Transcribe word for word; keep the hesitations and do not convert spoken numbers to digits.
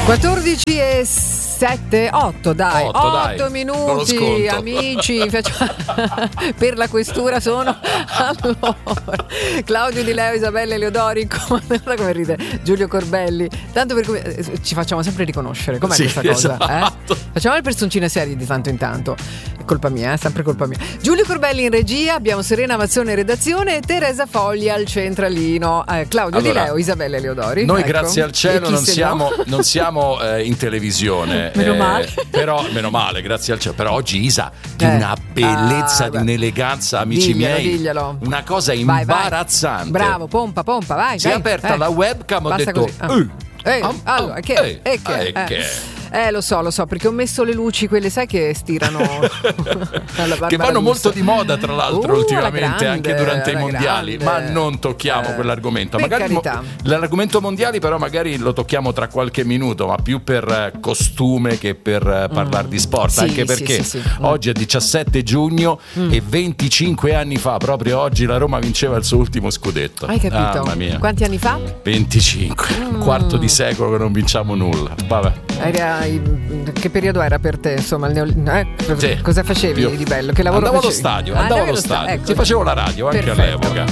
quattordici e sette, otto dai, otto, otto dai. minuti, amici, facciamo... per la questura sono allora Claudio Di Leo, Isabella Eleodori, guarda come ride Giulio Corbelli, tanto per come ci facciamo sempre riconoscere, com'è sì, questa cosa? Esatto. Eh? Facciamo le personcine serie di tanto in tanto, è colpa mia, è sempre colpa mia. Giulio Corbelli in regia, abbiamo Serena Mazzone in redazione e Teresa Foglia al centralino. eh, Claudio Allora, Di Leo, Isabella Eleodori. Noi ecco. grazie al cielo non siamo, no? non siamo eh, in televisione, Meno eh, male. però meno male, grazie al cielo. Però oggi Isa di Eh. una bellezza, Ah, di un'eleganza, amici diglielo, miei, diglielo. una cosa Vai, vai. imbarazzante. Bravo, pompa, pompa, vai. Si è vai. aperta eh. la webcam, ho Basta detto così. Ah. "Eh, Eh, ah, allora, ah, che, eh, eh, che, eh, eh. che". Eh, lo so, lo so, perché ho messo le luci, quelle sai che stirano che vanno molto di moda tra l'altro uh, ultimamente, grande, anche durante i mondiali, grande. ma non tocchiamo eh, quell'argomento. Per Magari mo- carità. l'argomento mondiali però magari lo tocchiamo tra qualche minuto, ma più per eh, costume che per eh, parlare Mm. di sport, Sì, anche sì, perché sì, sì. Mm. oggi è diciassette giugno Mm. e venticinque anni fa, proprio oggi, la Roma vinceva il suo ultimo scudetto. Hai capito? Mamma mia. Quanti anni fa? venticinque, un Mm. quarto di secolo che non vinciamo nulla. Vabbè. Era, che periodo era per te? Insomma, il neo, eh? Sì. Cosa facevi Io di bello? Che lavoro andavo allo facevi? stadio, Ah, andavo andavi allo sta- stadio. ecco. Ti facevo la radio anche Perfetto. all'epoca.